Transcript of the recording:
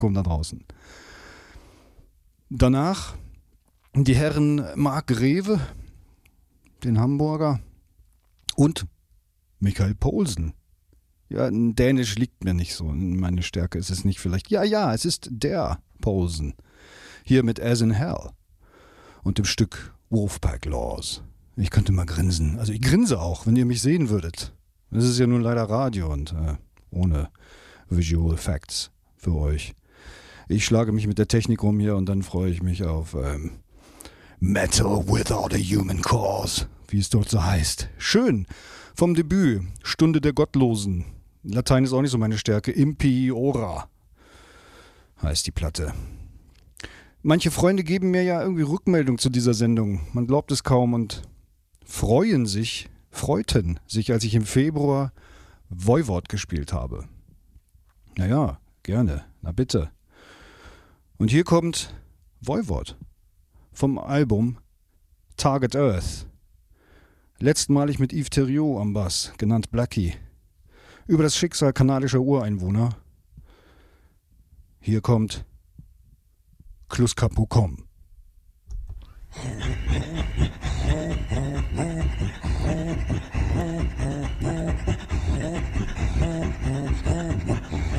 Publikum da draußen. Danach die Herren Marc Greve, den Hamburger, und Michael Poulsen. Ja, Dänisch liegt mir nicht so. Meine Stärke ist es nicht vielleicht. Ja, es ist der Poulsen. Hier mit As in Hell und dem Stück Wolfpack Laws. Ich könnte mal grinsen. Also ich grinse auch, wenn ihr mich sehen würdet. Das ist ja nun leider Radio und ohne Visual Effects für euch. Ich schlage mich mit der Technik rum hier und dann freue ich mich auf Metal Without a Human Cause, wie es dort so heißt. Schön. Vom Debüt. Stunde der Gottlosen. Latein ist auch nicht so meine Stärke. Impii ora heißt die Platte. Manche Freunde geben mir ja irgendwie Rückmeldung zu dieser Sendung. Man glaubt es kaum und freuten sich, als ich im Februar Voivod gespielt habe. Naja, gerne. Na bitte. Und hier kommt Voivod vom Album Target Earth. Letztmalig mit Yves Thériault am Bass, genannt Blackie. Über das Schicksal kanadischer Ureinwohner. Hier kommt Kluskapukom.